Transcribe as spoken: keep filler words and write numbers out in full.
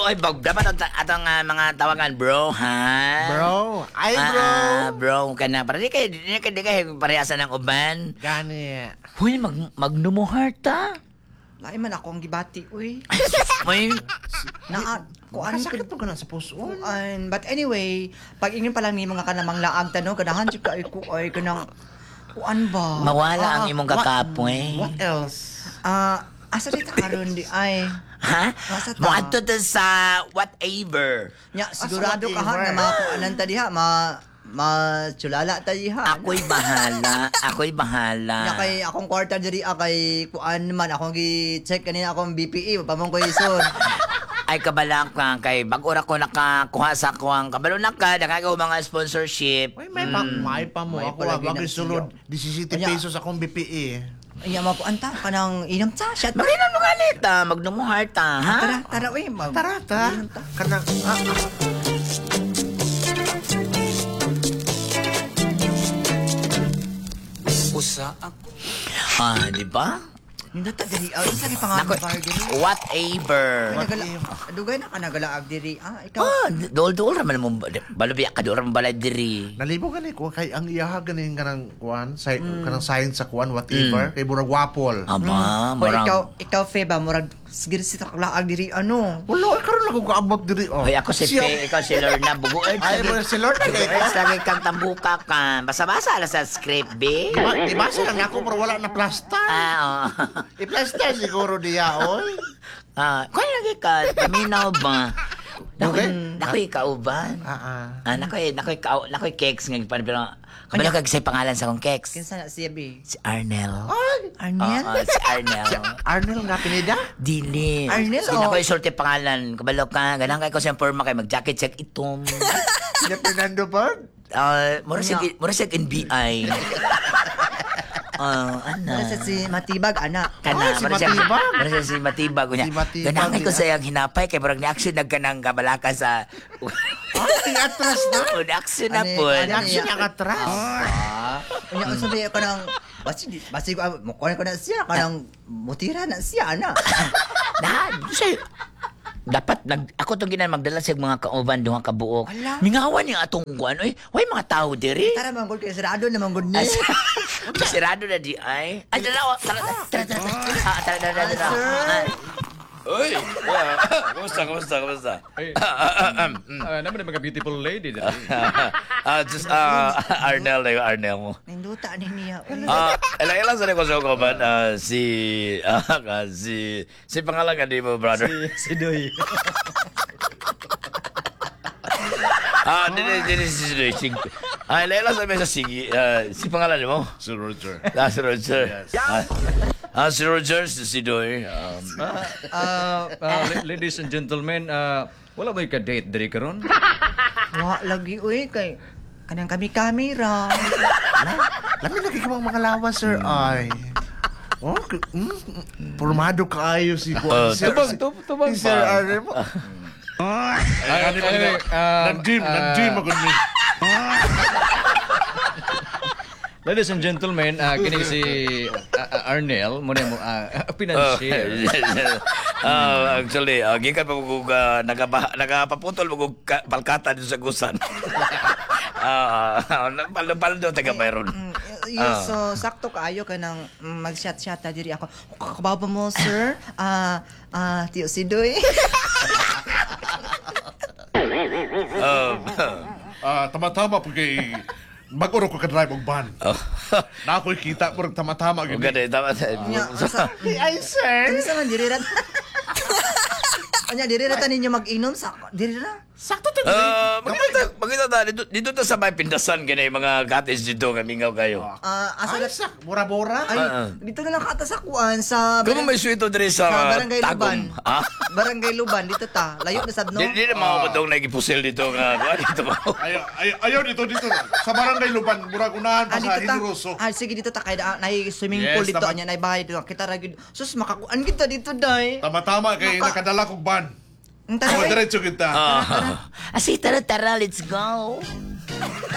oy, bag, dapat at atong ah, mga tawagan, bro, ha? Bro, ay Ah, bro. ah, bro, ka na. Para di kayo, di kayo, di kayo parehasan ng uban. Gani. Uy, mag, magnumuharta. Lain man ako ang gibati, uy. Uy, Na, kuan ko. Sakit mo ka na sa puso. Kuan. But anyway, pag ingin pa lang ni mga kanamang laag tanong, kanahan siya ka ko ay kanang kuan ba? mawala ang Ah, imong what- kakapoy. What else? Ah, asa dito karon di ay. Ha? Nasa ta? Muadto to sa whatever. Nya sigurado ka ha whatever. nga makuanan ta diha, ma matsulala ta diha. Ako'y bahala. Ako'y bahala. Nya kay akong kwarta diri ah, kay kuan man akong gi-check kanina akong B P E pamong ko isod. Ay kabalak ka kay bag-o ra ko nakakuha sa kuwang kabalo na ka nakagaw mga sponsorship. Uy, may pa, may pa mo. May Ako, palagi wag ng isulod. siyo. seventeen Kanya- pesos akong B P E. Nya makuan ta kanang inom ta shot. Maginan mo galit ah, magnumuharta, ha? Tara, tara uy. mag- Tara, ta. inom ta. Kanang, ah, ah. Usa ako. Ah, di ba? Nindot ta diri. Ah, isa ni pangalan Nako, bar diri. whatever. Nagala, dugay na ka nagalaag diri. Ah, ikaw. Ah, dol-dol raman mo balabiya ka dol raman balay diri. Nalibo gani ko kay ang iyaha gani kanang kuan, say, kanang science sa kuan whatever, kay burag wapol. Aba, O ikaw, marang. ikaw Feba, murag sigir si takalaag diri ano. Wala, ay karon ako kaabot diri. Oh. Hoy, ako si Siya- Pe, ikaw si Lorna Buguard. Ay, mo si Lord na kay. Buguard, lagi kang tambuka ka. Basa-basa ala sa script, be. Diba, diba sila nga ako pero wala na plaster. Ah, oh. I-plaster siguro diya, oy. Ah, kung lagi ka, paminaw ba? Nakoy, Okay. nakoy kauban. Ah, ah. Ah, nakoy, nakoy, kau, nakoy keks ng pan pero kabalo kag say pangalan sa kong keks. Kinsa na siya be? Si Arnel. Ay, Arnel? Oo, si Arnel. Arnel nga pinida? Dili. Arnel, Di oh. na ko isulti pangalan. Kabalo ka. Ganang kay ko siyang forma kay mag-jacket check itom. Sina Fernando Bird? Ah, mura siya, Ano? mura siya N B I. Ah, ana. Ano sa si Matibag, anak? Kana, Ah, si mura siya- Matibag. mura siya si Matibag. Kunya. Si Matibag, Ganang kay ko yeah. sayang hinapay kay murag ni-action nagkanang kabalaka sa... Ay, atras na. Oh, ni-action na Ano, po. ano, Action niya? ang atras. Unya ko sabi ko nang basi basi ko mo ko na siya kanang mutira na siya ana. Na, siya, dapat nag ako tong ginan magdala sa mga kauban duha ka buok. Ala. Mingawan ni atong kuan oy. Way mga tao diri. Tara manggol kay sarado na manggol ni. As, sirado na di ay. Ay, tara, oh, tara, tara, tara, tara, Ah, tara, tara, tara, tara. Ah, Uy! Yeah. Kumusta, kumusta, kumusta? Hey. Ah, Ah, naman yung mga beautiful lady dyan. ah, just, ah, Arnel na yung Arnel mo. Ninduta ni niya. Ah, ilang ilang sa ko sa ko man, ah, si, ah, ka- si, si pangalan ka di mo, brother? Si Doy. Ah, di, di, di, di, si, si, si, ah, ilang ilang sa sa sige, ah, si pangalan mo? Si Roger. Ah, si Roger. Ah, ah, si Roger, si, si Doy. Um, Ah, ah, la- ladies and gentlemen, ah, wala ba ka date diri karon? Wa lagi uy kay kanang kami kamera. Lamin lagi ka mga lawas, sir. Ay. Oh, k- mm, mm, formado kaayo si Oh, Juan. Sir, tubag, si- tub- tubag si Sir pa. Arnel mo. Ay, ano ba anyway, yun? um, Nag-gym, ah, nag-gym ako ni. Ladies and gentlemen, ah, kini si ah, ah, Arnel, mo na mo ah, Oh, financier. ah, actually, uh, gikan pa mo uh, nagapa, nagapaputol mo kog ka- balkata dito sa gusan. Ah, uh, paldo taga mayroon. Mm, y- y- so sakto kaayo ka nang mm, mag-chat-chat ta diri ako. Kababa mo sir. Ah ah tiyo si Doy. Um, Ah, tama-tama pag kay mag-uro ko ka-drive og van. oh, Na ako'y kita, murag tama-tama. Ang ganda, tama. Nya sa Ay, sir. Ano sa man diri rat. Anya diri rat ninyo mag-inom sa diri ra. Sakto to. Uh, magkita, magkita ta, dito, dito ta sa may pindasan kina yung mga cottage dito, kamingaw kayo. Ah asa Ay, rat sak. Bora-bora. ay Ah, ah. dito na lang kata sa kuan sa Kung may suito diri sa sa Barangay Luban. Tagum. Ha? Barangay Luban dito ta. Layo na sad no. Di, di na mga matong nagipusil dito nga. Kuha dito ba? Ayaw, ayaw, ayaw dito, dito. Sa barangay Luban, murag unahan pa Ah, sa dito ta. Hinuroso. Ah, sige dito ta kay na swimming Yes, pool dito tama. anya nay bahay dito. Kita ra gid. Sus makakuan kita dito day. Tama-tama kay Maka- nakadala kong van. Ang O, tara. diretso kita. Ah, sige, tara, tara, let's go.